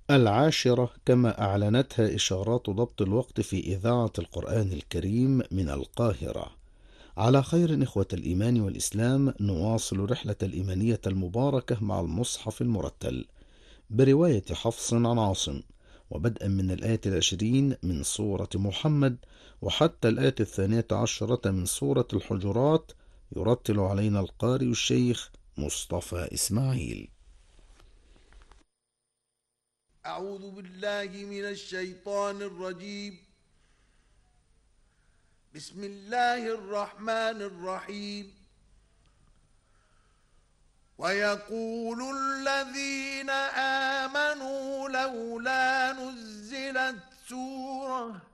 العاشرة كما أعلنتها إشارات ضبط الوقت في إذاعة القرآن الكريم من القاهرة. على خير إخوة الإيمان والإسلام، نواصل رحلة الإيمانية المباركة مع المصحف المرتل برواية حفص عن عاصم، وبدءا من الآية 20 من سورة محمد وحتى الآية 12 من سورة الحجرات، يرتل علينا القارئ الشيخ مصطفى إسماعيل. أعوذ بالله من الشيطان الرجيم. بسم الله الرحمن الرحيم. ويقول الذين آمنوا لولا نزلت سورة